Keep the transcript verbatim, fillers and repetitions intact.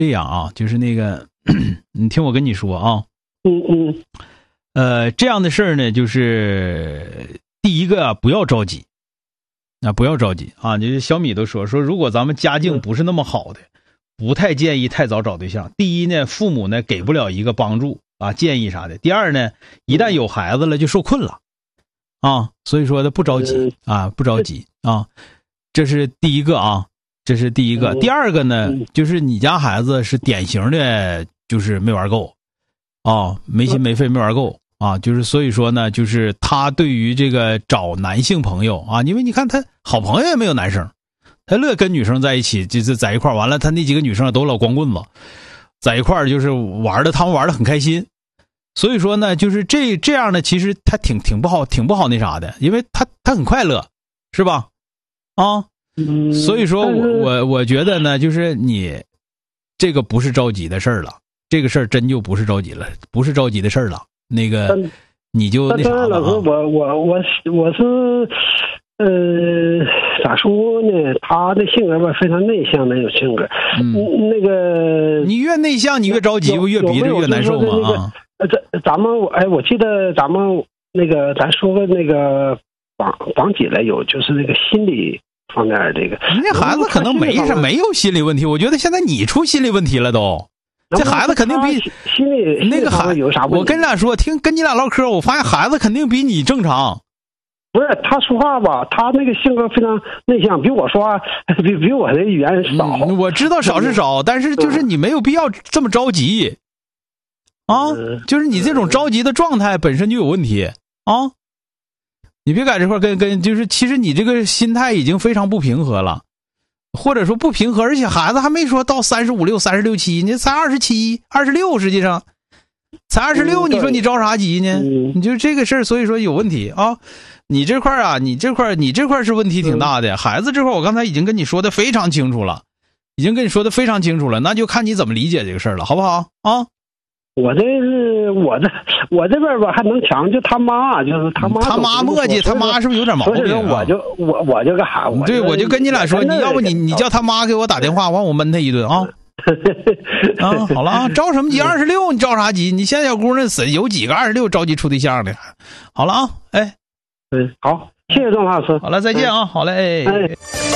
这样啊，就是那个，你听我跟你说啊， 嗯嗯， 呃，这样的事儿呢，就是第一个啊，不要着急，啊，不要着急啊。就是小米都说说，如果咱们家境不是那么好的，不太建议太早找对象。第一呢，父母呢给不了一个帮助啊，建议啥的。第二呢，一旦有孩子了就受困了啊，所以说呢不着急啊，不着急啊，这是第一个啊。这是第一个，第二个呢，就是你家孩子是典型的，就是没玩够，啊，没心没肺没玩够啊，就是所以说呢，就是他对于这个找男性朋友啊，因为你看他好朋友也没有男生，他乐跟女生在一起，就是在一块完了，他那几个女生都老光棍子，在一块就是玩的，他们玩的很开心，所以说呢，就是这这样的，其实他挺挺不好，挺不好那啥的，因为他他很快乐，是吧？啊。所以说我我我觉得呢，就是你这个不是着急的事儿了，这个事儿真就不是着急了，不是着急的事儿了。那个你就那啥了、啊。 老师，我我我我是呃咋说呢？他的性格吧，非常内向那种性格。嗯，那个你越内向，你越着急，越逼着越难受嘛啊。 呃，咱咱们哎，我记得咱们那个咱说过那个绑绑起来有就是那个心理。方面这个， 那孩子可能没什没有心理问题，我觉得现在你出心理问题了都。这孩子肯定比心理那个孩有啥问题？ 我跟你俩说，听跟你俩唠嗑，我发现孩子肯定比你正常。 不是他说话吧？他那个性格非常内向，比我说话比比我的语言少、 嗯。我知道少是少，但是就是你没有必要这么着急啊！就是你这种着急的状态本身就有问题啊！你别在这块跟跟，就是其实你这个心态已经非常不平和了，或者说不平和，而且孩子还没说到三十五六、三十六七，你才二十七、二十六，实际上才二十六，你说你着啥急呢？你就这个事儿，所以说有问题啊！你这块啊，你这块你这块是问题挺大的，孩子这块我刚才已经跟你说的非常清楚了，已经跟你说的非常清楚了，那就看你怎么理解这个事儿了，好不好啊？ 我这是我这我这边吧还能强，就他妈就是他妈他妈磨叽，他妈是不是有点毛病、啊？ 所以说我就我我就干啥？我对，我就跟你俩说，你要不你你叫他妈给我打电话，完我闷他一顿啊！啊，好了啊，着什么急？二十六，你着啥急？你现在小姑娘死有几个二十六着急处对象的？好了啊，哎， 嗯，好，谢谢郑老师， 好了，再见啊，好嘞，哎。哎